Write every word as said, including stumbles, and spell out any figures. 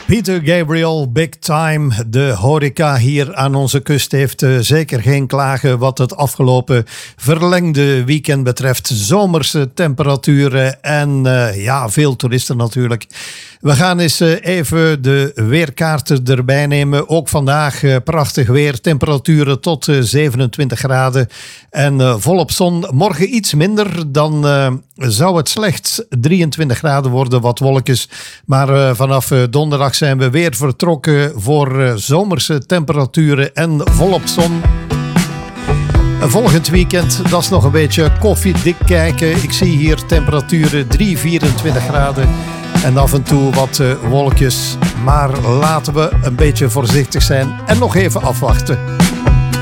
Peter Gabriel, Big Time. De horeca hier aan onze kust heeft uh, zeker geen klagen wat het afgelopen verlengde weekend betreft. Zomerse temperaturen en uh, ja, veel toeristen natuurlijk. We gaan eens uh, even de weerkaarten erbij nemen. Ook vandaag uh, prachtig weer. Temperaturen tot uh, zevenentwintig graden. En uh, volop zon. Morgen iets minder. Dan uh, zou het slechts drieëntwintig graden worden. Wat wolkjes. Maar uh, vanaf uh, donderdag zijn we weer vertrokken voor uh, zomerse temperaturen en volop zon. Volgend weekend, dat is nog een beetje koffiedik kijken. Ik zie hier temperaturen drie, vierentwintig graden. En af en toe wat uh, wolkjes. Maar laten we een beetje voorzichtig zijn en nog even afwachten.